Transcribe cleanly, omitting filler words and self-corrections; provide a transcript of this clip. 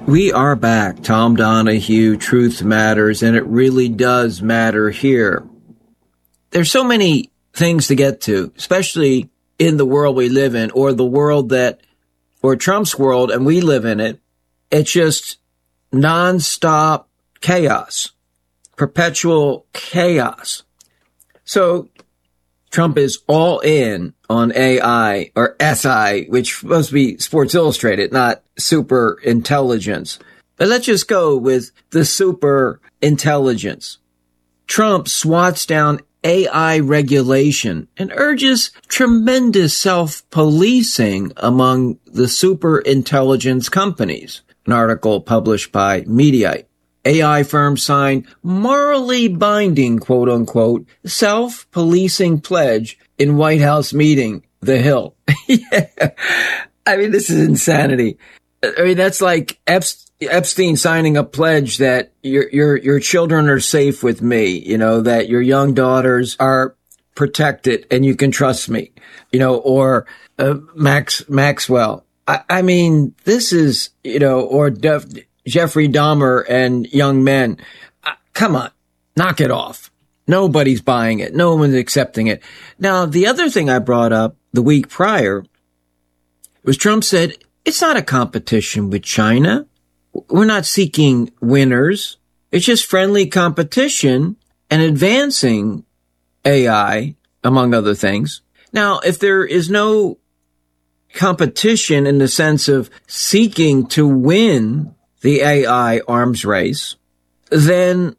We are back. Tom Donahue, Truth Matters, and it really does matter here. There's so many things to get to, especially in the world we live in, or the world or Trump's world, and we live in it. It's just nonstop chaos, perpetual chaos. So Trump is all in on AI or SI, which must be Sports Illustrated, not super intelligence. But let's just go with the super intelligence. Trump swats down AI regulation and urges tremendous self-policing among the super intelligence companies. An article published by Mediaite. AI firms sign morally binding, quote unquote, self-policing pledge in White House meeting, The Hill. Yeah. I mean, this is insanity. I mean, that's like Epstein signing a pledge that your children are safe with me, that your young daughters are protected and you can trust me, or Maxwell. I mean, this is, or Jeffrey Dahmer and young men. Come on, knock it off. Nobody's buying it. No one's accepting it. Now, the other thing I brought up the week prior was Trump said, it's not a competition with China. We're not seeking winners. It's just friendly competition and advancing AI, among other things. Now, if there is no competition in the sense of seeking to win the AI arms race, then